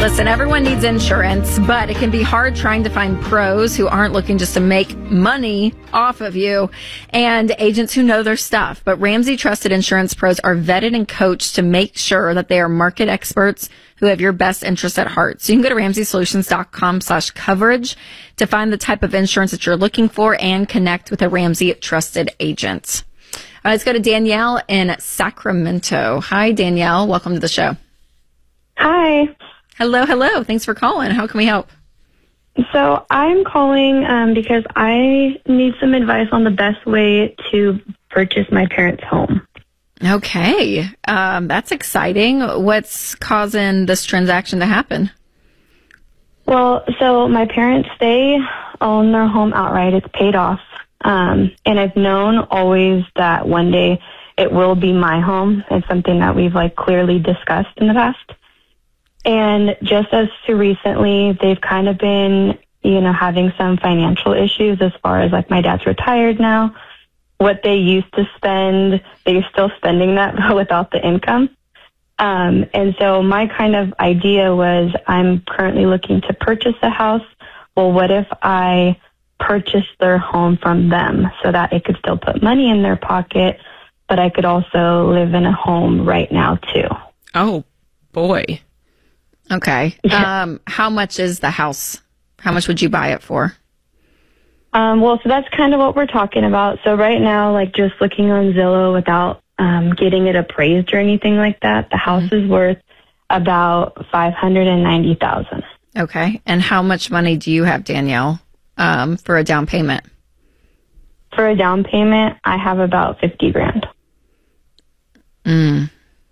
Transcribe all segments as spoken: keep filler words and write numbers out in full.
Listen, everyone needs insurance, but it can be hard trying to find pros who aren't looking just to make money off of you and agents who know their stuff. But Ramsey Trusted Insurance Pros are vetted and coached to make sure that they are market experts who have your best interests at heart. So you can go to ramsey solutions dot com slash coverage to find the type of insurance that you're looking for and connect with a Ramsey Trusted agent. All right, let's go to Danielle in Sacramento. Hi, Danielle. Welcome to the show. Hi. Hello, hello. Thanks for calling. How can we help? So I'm calling um, because I need some advice on the best way to purchase my parents' home. Okay. Um, that's exciting. What's causing this transaction to happen? Well, so my parents, they own their home outright. It's paid off. Um, and I've known always that one day it will be my home. It's something that we've like clearly discussed in the past. And just as to recently, they've kind of been, you know, having some financial issues as far as like my dad's retired now. What they used to spend, they're still spending that without the income. Um, and so my kind of idea was I'm currently looking to purchase a house. Well, what if I purchase their home from them so that it could still put money in their pocket, but I could also live in a home right now too? Oh, boy. Okay. Um, how much is the house? How much would you buy it for? Um, well, so that's kind of what we're talking about. So right now, like just looking on Zillow without um, getting it appraised or anything like that, the house mm-hmm. is worth about five hundred ninety thousand dollars. Okay. And how much money do you have, Danielle, um, for a down payment? For a down payment, I have about fifty grand. Mm.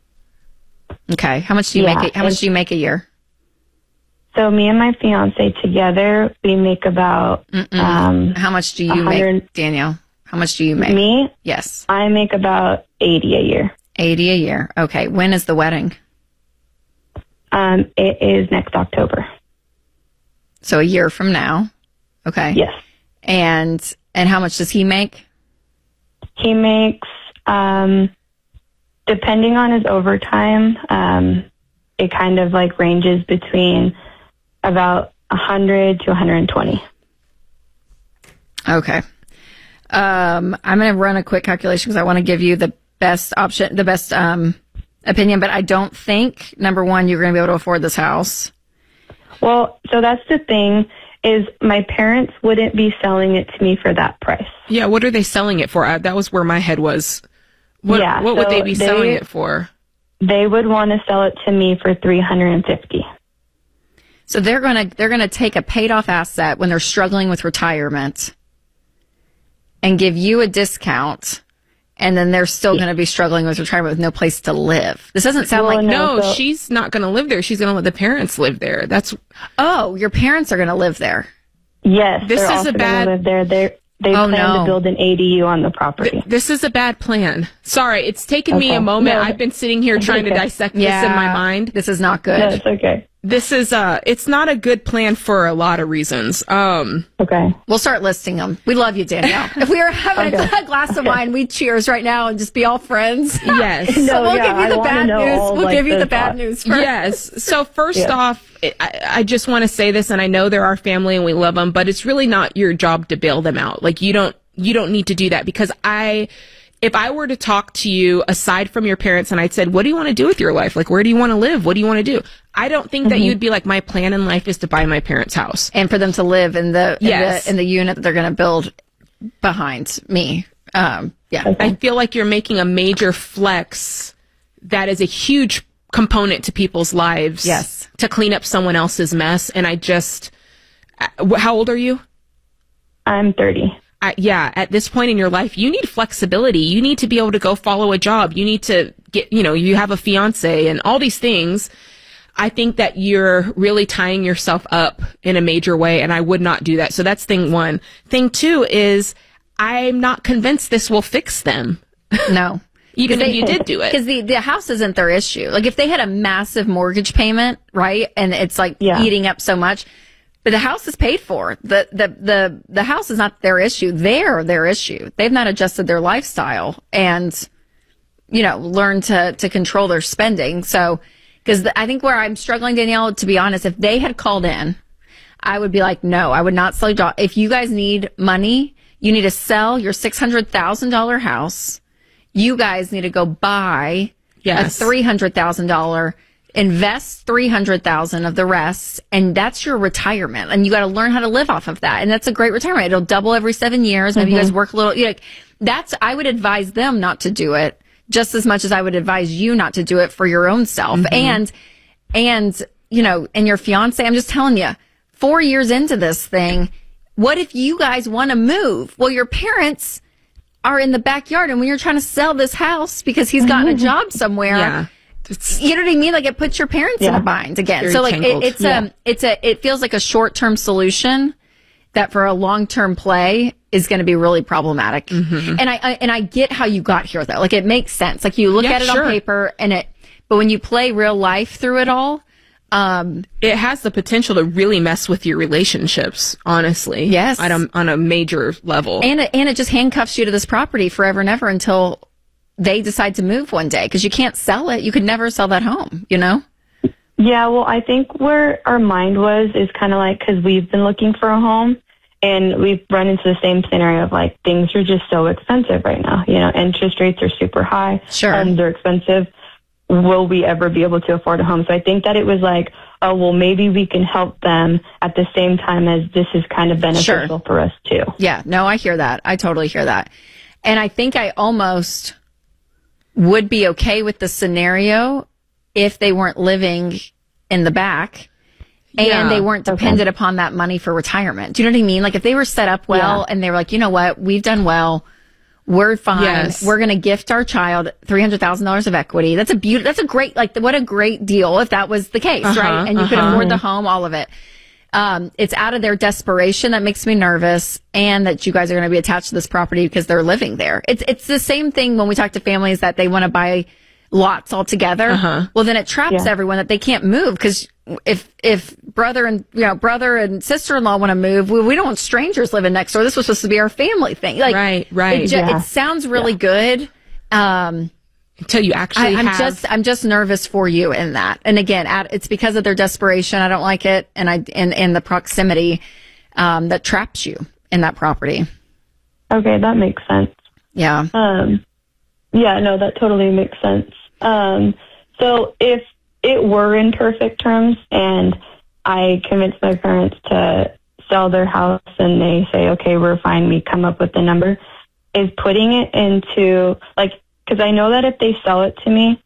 Okay. How much do you yeah, make? A, how much do you make a year? So me and my fiance together, we make about. Um, how much do you make, Danielle? How much do you make? Me? Yes. I make about eighty a year. Eighty a year. Okay. When is the wedding? Um, it is next October. So a year from now. Okay. Yes. And and how much does he make? He makes. Um, Depending on his overtime, um, it kind of like ranges between about one hundred to one hundred twenty. Okay. Um, I'm going to run a quick calculation because I want to give you the best option, the best um, opinion, but I don't think, number one, you're going to be able to afford this house. Well, so that's the thing is my parents wouldn't be selling it to me for that price. Yeah, what are they selling it for? Uh, that was where my head was. What, yeah, what would so they be they, selling it for? They would want to sell it to me for three hundred fifty thousand dollars. So they're going to they're going to take a paid off asset when they're struggling with retirement and give you a discount, and then they're still going to be struggling with retirement with no place to live. This doesn't sound well, like no, so, she's not going to live there. She's going to let the parents live there. That's oh, your parents are going to live there. Yes, this they're is also a bad. Live there. They're They oh, plan no. to build an A D U on the property. Th- this is a bad plan. Sorry, it's taken okay. me a moment. No, I've been sitting here trying okay. to dissect yeah, this in my mind. This is not good. No, it's okay. This is uh it's not a good plan for a lot of reasons. Um Okay. We'll start listing them. We love you, Danielle. If we were having okay. a glass of wine, we'd cheers right now and just be all friends. Yes. No, so we'll yeah, give you the I bad know news. all, We'll like, give you the those bad thoughts. news first. Yes. So first yeah. off, I, I just want to say this, and I know they're our family and we love them, but it's really not your job to bail them out. Like you don't you don't need to do that because I if I were to talk to you aside from your parents and I'd said, what do you want to do with your life? Like, where do you want to live? What do you want to do? I don't think mm-hmm. that you'd be like, my plan in life is to buy my parents' house. And for them to live in the, in, yes. the in the unit that they're going to build behind me. Um, yeah. Okay. I feel like you're making a major flex that is a huge component to people's lives. Yes. To clean up someone else's mess. And I just, how old are you? I'm thirty. I, yeah, at this point in your life, you need flexibility. You need to be able to go follow a job. You need to get, you know, you have a fiance and all these things. I think that you're really tying yourself up in a major way, and I would not do that. So that's thing one. Thing two is I'm not convinced this will fix them. No. Even if they, you did do it. Because the, the house isn't their issue. Like if they had a massive mortgage payment, right, and it's like yeah. eating up so much, but the house is paid for. The, the, the, the house is not their issue. They're their issue. They've not adjusted their lifestyle and, you know, learned to, to control their spending. So Because I think where I'm struggling, Danielle, to be honest, if they had called in, I would be like, no, I would not sell your dog. If you guys need money, you need to sell your six hundred thousand dollars house. You guys need to go buy yes. a three hundred thousand dollars, invest three hundred thousand dollars of the rest, and that's your retirement. And you got to learn how to live off of that. And that's a great retirement. It'll double every seven years. Maybe mm-hmm. you guys work a little. You know, that's, I would advise them not to do it just as much as I would advise you not to do it for your own self. Mm-hmm. And, and, you know, and your fiance, I'm just telling you, four years into this thing, what if you guys want to move? Well, your parents are in the backyard, and when you're trying to sell this house because he's gotten a job somewhere, yeah. you know what I mean? Like, it puts your parents yeah. in a bind again. Very so like it, it's yeah. a, it's a, it feels like a short-term solution that for a long-term play is going to be really problematic. Mm-hmm. And I, I, and I get how you got here though. Like, it makes sense. Like, you look yeah, at it sure. on paper and it, but when you play real life through it all, Um, it has the potential to really mess with your relationships, honestly. Yes. On a, on a major level. And it, and it just handcuffs you to this property forever and ever until they decide to move one day, because you can't sell it. You could never sell that home, you know? Yeah, well, I think where our mind was is kind of like, because we've been looking for a home and we've run into the same scenario of like, things are just so expensive right now. You know, interest rates are super high. Sure. Homes are expensive. Will we ever be able to afford a home? So I think that it was like, oh, well, maybe we can help them at the same time as this is kind of beneficial sure. for us too. Yeah, no, I hear that. I totally hear that. And I think I almost would be okay with the scenario if they weren't living in the back and yeah. they weren't dependent okay. upon that money for retirement. Do you know what I mean? Like, if they were set up well yeah. and they were like, you know what, we've done well. We're fine. Yes. We're going to gift our child three hundred thousand dollars of equity. That's a beautiful, that's a great, like, what a great deal if that was the case, uh-huh, right? And you uh-huh. could afford the home, all of it. Um, it's out of their desperation that makes me nervous, and that you guys are going to be attached to this property because they're living there. It's, it's the same thing when we talk to families that they want to buy lots all together. Uh-huh. Well, then it traps yeah. everyone that they can't move, because if if brother and you know brother and sister-in-law want to move, we, we don't want strangers living next door. This was supposed to be our family thing. Like, right, right. It, ju- yeah. it sounds really yeah. good. Um, Until you actually I, I'm have... just I'm just nervous for you in that. And again, at, it's because of their desperation. I don't like it, and I and, and the proximity um, that traps you in that property. Okay, that makes sense. Yeah. Um, yeah, no, that totally makes sense. Um, so if it were in perfect terms and I convinced my parents to sell their house and they say, okay, we're fine, we come up with the number, is putting it into, like, because I know that if they sell it to me,